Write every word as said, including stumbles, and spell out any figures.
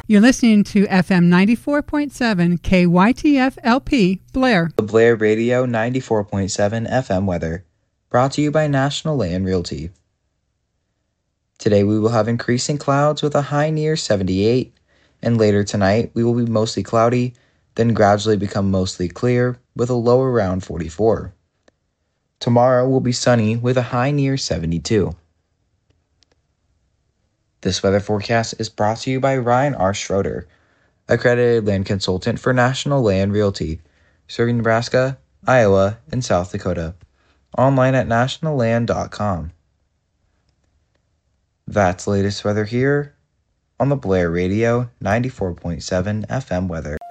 You're listening to F M ninety-four point seven K Y T F L P Blair. The Blair Radio ninety-four point seven F M weather, brought to you by National Land Realty. Today we will have increasing clouds with a high near seventy-eight, and later tonight we will be mostly cloudy, then gradually become mostly clear with a low around forty-four. Tomorrow will be sunny with a high near seventy-two. This weather forecast is brought to you by Ryan R. Schroeder, accredited land consultant for National Land Realty, serving Nebraska, Iowa, and South Dakota. Online at national land dot com. That's the latest weather here on the Blair Radio ninety-four point seven F M weather.